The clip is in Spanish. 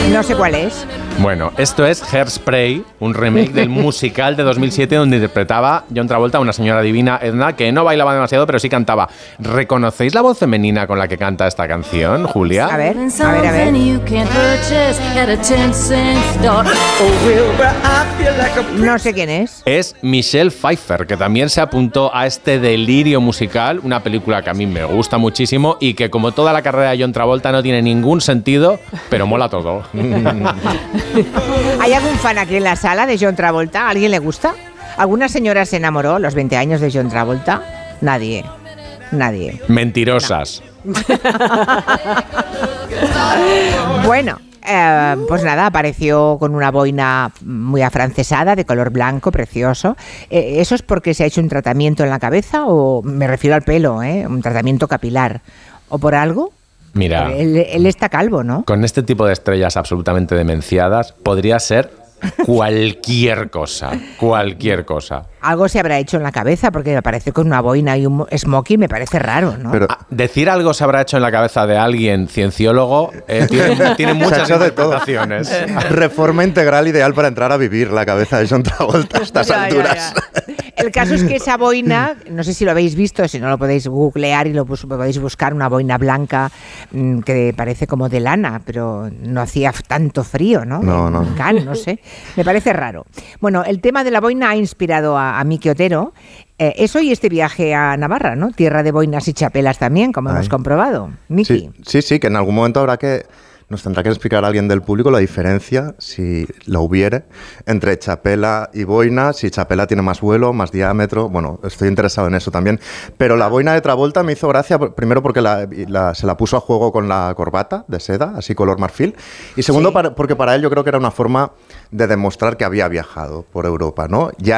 No sé cuál es. Bueno, esto es Hairspray, un remake del musical de 2007 donde interpretaba John Travolta a una señora divina, Edna, que no bailaba demasiado, pero sí cantaba. ¿Reconocéis la voz femenina con la que canta esta canción, Julia? A ver, a ver, a ver. No sé quién es. Es Michelle Pfeiffer, que también se apuntó a este delirio musical, una película que a mí me gusta muchísimo y que, como toda la carrera de John Travolta, no tiene ningún sentido, pero mola todo. ¿Hay algún fan aquí en la sala de John Travolta? ¿A alguien le gusta? ¿Alguna señora se enamoró a los 20 años de John Travolta? Nadie. Mentirosas. No. Bueno, pues nada, apareció con una boina muy afrancesada, de color blanco, precioso. ¿Eso es porque se ha hecho un tratamiento en la cabeza? O me refiero al pelo, un tratamiento capilar. ¿O por algo? Mira, él está calvo, ¿no? Con este tipo de estrellas absolutamente demenciadas, podría ser cualquier cosa. Algo se habrá hecho en la cabeza, porque aparece con una boina y un smoking, me parece raro, ¿no? Pero decir algo se habrá hecho en la cabeza de alguien cienciólogo tiene muchas interpretaciones. Reforma integral ideal para entrar a vivir la cabeza de John Travolta a estas alturas. Ya. El caso es que esa boina, no sé si lo habéis visto, si no lo podéis googlear y lo podéis buscar, una boina blanca que parece como de lana, pero no hacía tanto frío, ¿no? No. No sé. Me parece raro. Bueno, el tema de la boina ha inspirado a Miki Otero. Eso y este viaje a Navarra, ¿no? Tierra de boinas y chapelas también, como hemos comprobado. Miki. Sí, que en algún momento nos tendrá que explicar alguien del público la diferencia, si la hubiere, entre chapela y boina, si chapela tiene más vuelo, más diámetro. Bueno, estoy interesado en eso también. Pero la boina de Travolta me hizo gracia, primero porque se la puso a juego con la corbata de seda, así color marfil, y segundo porque para él yo creo que era una forma de demostrar que había viajado por Europa, ¿no? Ya